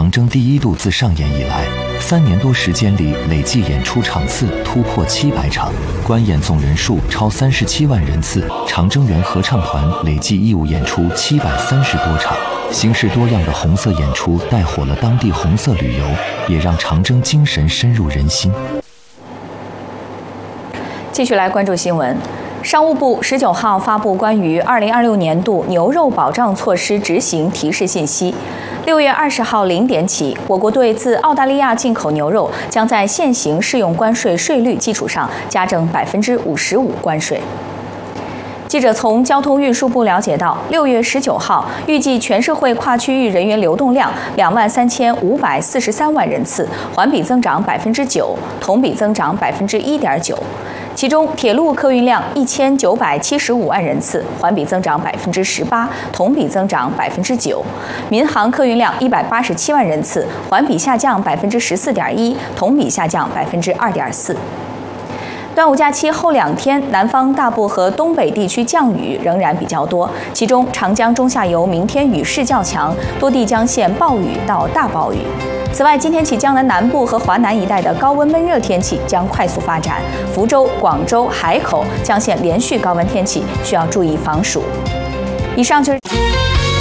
长征第一度自上演以来，3年多时间里累计演出场次突破700场，观演总人数超37万人次。长征园合唱团累计义务演出730多场，形式多样的红色演出带火了当地红色旅游，也让长征精神深入人心。 继续来关注新闻。商务部19号发布关于2026年度牛肉保障措施执行提示信息。6月20号0点起，我国对自澳大利亚进口牛肉将在现行适用关税税率基础上加征55%关税。记者从交通运输部了解到，6月19号预计全社会跨区域人员流动量23543万人次，环比增长9%，同比增长1.9%。其中，铁路客运量1975万人次，环比增长18%，同比增长9%；民航客运量187万人次，环比下降14.1%，同比下降2.4%。端午假期后2天，南方大部和东北地区降雨仍然比较多，其中长江中下游明天雨势较强，多地将现暴雨到大暴雨。此外，今天起，江南南部和华南一带的高温闷热天气将快速发展，福州、广州、海口将现连续高温天气，需要注意防暑。以上就是。